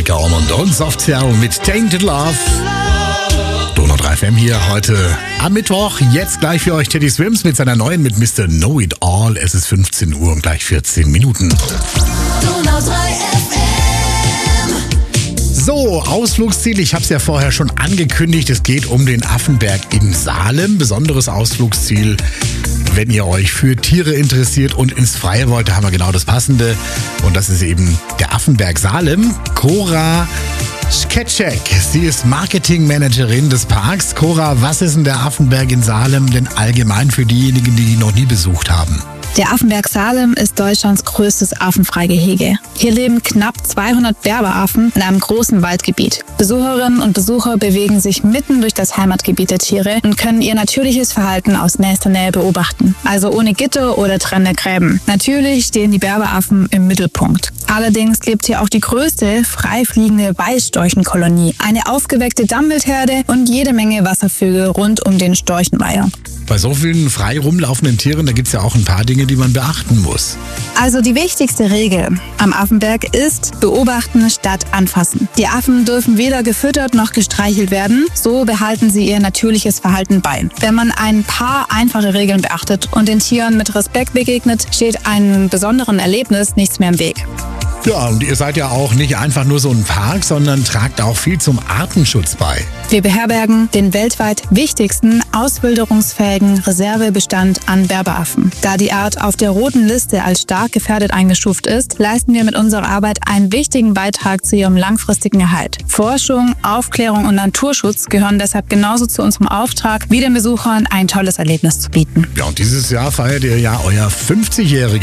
Monika Ormond und Softcell mit Tainted Love. Donau 3 FM hier heute am Mittwoch. Jetzt gleich für euch Teddy Swims mit seiner neuen mit Mr. Know It All. Es ist 15 Uhr und gleich 14 Minuten. Donau 3 FM. So, Ausflugsziel, ich habe es ja vorher schon angekündigt, es geht um den Affenberg in Salem. Besonderes Ausflugsziel, wenn ihr euch für Tiere interessiert und ins Freie wollt, da haben wir genau das Passende. Und das ist eben der Affenberg Salem. Cora Sketschek, sie ist Marketingmanagerin des Parks. Cora, was ist denn der Affenberg in Salem denn allgemein für diejenigen, die ihn noch nie besucht haben? Der Affenberg Salem ist Deutschlands größtes Affenfreigehege. Hier leben knapp 200 Berberaffen in einem großen Waldgebiet. Besucherinnen und Besucher bewegen sich mitten durch das Heimatgebiet der Tiere und können ihr natürliches Verhalten aus nächster Nähe beobachten. Also ohne Gitter oder trennende Gräben. Natürlich stehen die Berberaffen im Mittelpunkt. Allerdings lebt hier auch die größte freifliegende Weißstorchenkolonie, eine aufgeweckte Dammwildherde und jede Menge Wasservögel rund um den Storchenweiher. Bei so vielen frei rumlaufenden Tieren, da gibt es ja auch ein paar Dinge, die man beachten muss. Also die wichtigste Regel am Affenberg ist beobachten statt anfassen. Die Affen dürfen weder gefüttert noch gestreichelt werden, so behalten sie ihr natürliches Verhalten bei. Wenn man ein paar einfache Regeln beachtet und den Tieren mit Respekt begegnet, steht einem besonderen Erlebnis nichts mehr im Weg. Ja, und ihr seid ja auch nicht einfach nur so ein Park, sondern tragt auch viel zum Artenschutz bei. Wir beherbergen den weltweit wichtigsten auswilderungsfähigen Reservebestand an Berberaffen. Da die Art auf der roten Liste als stark gefährdet eingestuft ist, leisten wir mit unserer Arbeit einen wichtigen Beitrag zu ihrem langfristigen Erhalt. Forschung, Aufklärung und Naturschutz gehören deshalb genauso zu unserem Auftrag, wie den Besuchern ein tolles Erlebnis zu bieten. Ja, und dieses Jahr feiert ihr ja euer 50-jähriges